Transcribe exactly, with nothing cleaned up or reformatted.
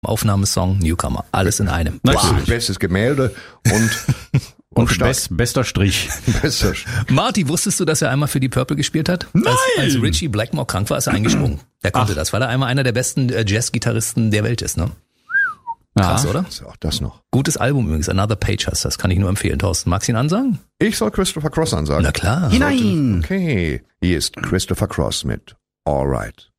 Aufnahmesong, Newcomer, alles in einem. Wow. Bestes Gemälde und und best, bester Strich. Bester Strich. Marty, wusstest du, dass er einmal für die Purple gespielt hat? Nein! Als, als Richie Blackmore krank war, ist er eingesprungen. Der konnte Ach. das, weil er einmal einer der besten äh, Jazz-Gitarristen der Welt ist, ne? Krass, Ja. oder? So, auch das noch. Gutes Album übrigens, Another Page heißt das, kann ich nur empfehlen. Thorsten, magst du ihn ansagen? Ich soll Christopher Cross ansagen. Na klar. Hinein! Okay, hier ist Christopher Cross mit All Right.